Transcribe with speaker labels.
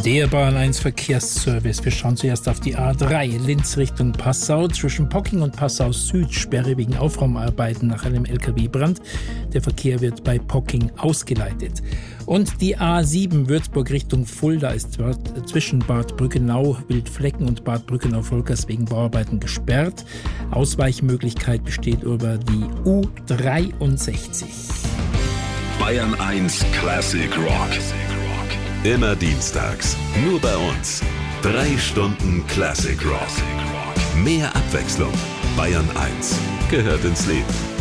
Speaker 1: Der Bayern 1 Verkehrsservice. Wir schauen zuerst auf die A3 Linz Richtung Passau. Zwischen Pocking und Passau Süd Sperre wegen Aufräumarbeiten nach einem LKW-Brand. Der Verkehr wird bei Pocking ausgeleitet. Und die A7 Würzburg Richtung Fulda ist zwischen Bad Brückenau, Wildflecken und Bad Brückenau-Volkers wegen Bauarbeiten gesperrt. Ausweichmöglichkeit besteht über die U63.
Speaker 2: Bayern 1 Classic Rock. Immer dienstags, nur bei uns. 3 Stunden Classic Rock. Mehr Abwechslung. Bayern 1 gehört ins Leben.